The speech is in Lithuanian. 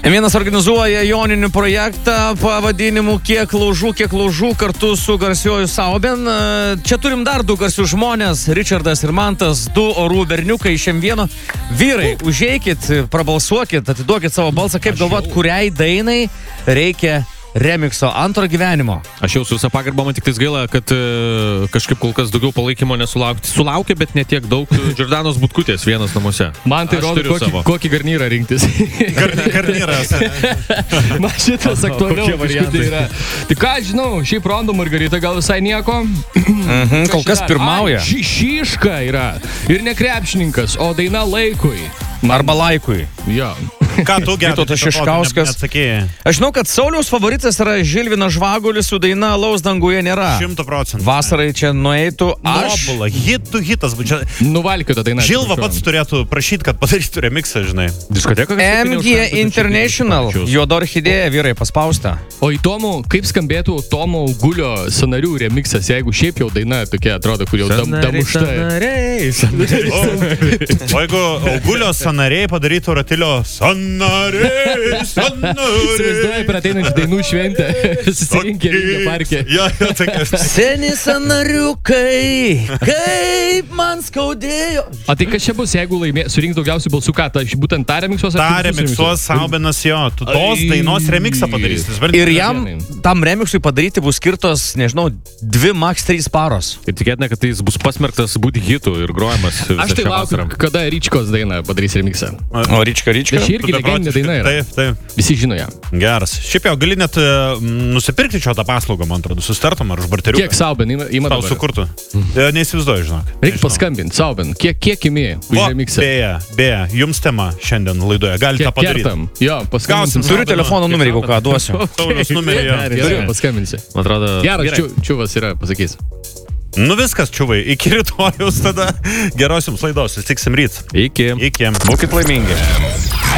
Vienas organizuoja joninių projektą pavadinimu Kiek laužų kartu su garsiuoju Sauben. Čia turim dar 2 garsius žmonės, Richardas ir Mantas, 2 orų berniukai iš M1. Vyrai, užeikit, prabalsuokit, atiduokit savo balsą, kaip galvot, kuriai dainai reikia remixo antro gyvenimo. Aš jau su visą pagarbą, man tik tais gaila, kad kažkaip kol kas daugiau palaikymo nesulaukti. Sulaukė, bet ne tiek daug Džordanos Butkutės vienas namuose. Man tai rodo, kokį garnyrą rinktis. Garnyras. Man šitas aktualiau variantai yra. Tai ką, žinau, šiaip Rondo Margarita gal visai nieko. Kol kas pirmauja. Šiška yra. Ir ne krepšininkas, o daina laikui. Arba laikui. Jo. Ką tu gerai? Vytautas Šiškauskas. Aš žinau, kad Sauliaus favoritas yra Žilvinas Žvagulis su daina Alaus danguje nėra. 100%. Vasarai čia nueitų aš. Nobula, hitas. Nuvalkiu tą dainą. Žilva pats turėtų prašyti, kad padarytų remixą, žinai. Diskoteka? MG International. Juodo orchidėja, vyrai, paspausta. O įdomu, kaip skambėtų Tomo Augulio sąnarių remixas, jeigu šiaip jau daina tokia atrodo, kur jau damušta. O jeigu Augulio sąnariai padarytų Ratilio sąnariai. Įsivaizduoju, per ateinančią dainų šventę. Susirinkė Vingio parke. Seni sąnariukai, kaip man skaudėjo. O tai kas čia bus, jeigu surinks daugiausiai balsų, ką, būtent tą remixuos? Ta remixuos Saubenas jo. Tu tos dainos remixą padarysi. Ir jam tam remixui padaryti bus skirtos, nežinau, 2, max 3 paros. Ir tikėtina, kad jis bus pasmerktas būti hitu ir grojamas. Aš tai laukiu, kada Ryčkos daina padarys remixą. O Ryčka. Tai ši irgi legendinė daina yra. Taip. Visi žino ją. Geras. Šiaip jau gali net nusipirkti čia tą paslaugą, man atrodo, sustartum ar už barteriuką. Kiek Sauben ima dabar? Tau sukurtų. Neįsivaizduoju, žinok. Reikia paskambinti, Sauben. Kiek imi už remixą? Beje, jums tema šiandien laidoje. Galite tą padaryti. Jo, paskambinsim. Turiu telefono numerį, ką duosiu. Sauliaus numerį, jo. Gerai, paskambinsi. Man atrodo... Geras čiuvas yra, pasakys. Nu viskas, čiuvai. Iki rytojaus tada. Geros jums laidos. Susitiksim ryt. Iki. Iki. Būkit laimingi.